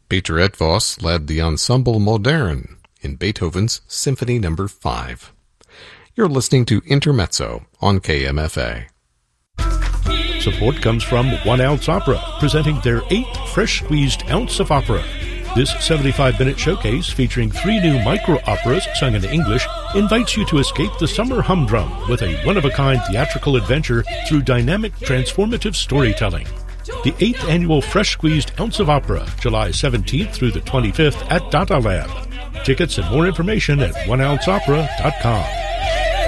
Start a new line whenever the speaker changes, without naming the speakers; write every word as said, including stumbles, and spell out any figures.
Peter Eötvös led the Ensemble Modern in Beethoven's Symphony Number five. You're listening to Intermezzo on K M F A.
Support comes from One Ounce Opera, presenting their eighth fresh-squeezed ounce of opera. This seventy-five minute showcase, featuring three new micro-operas sung in English, invites you to escape the summer humdrum with a one-of-a-kind theatrical adventure through dynamic, transformative storytelling. The eighth annual Fresh-Squeezed Ounce of Opera, July seventeenth through the twenty-fifth at Data Lab. Tickets and more information at one ounce opera dot com.